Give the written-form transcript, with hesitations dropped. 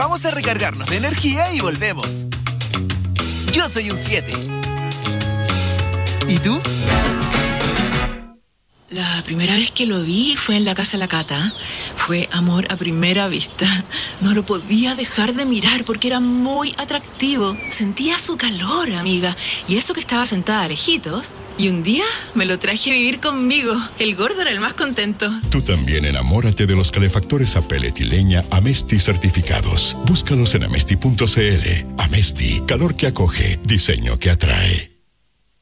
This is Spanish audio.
Vamos a recargarnos de energía y volvemos. Yo soy un 7. ¿Y tú? La primera vez que lo vi fue en la casa de la Cata. Fue amor a primera vista. No lo podía dejar de mirar porque era muy atractivo. Sentía su calor, amiga. Y eso que estaba sentada lejitos. Y un día me lo traje a vivir conmigo. El gordo era el más contento. Tú también enamórate de los calefactores a pellet y leña Amesti certificados. Búscalos en amesti.cl. Amesti, calor que acoge, diseño que atrae.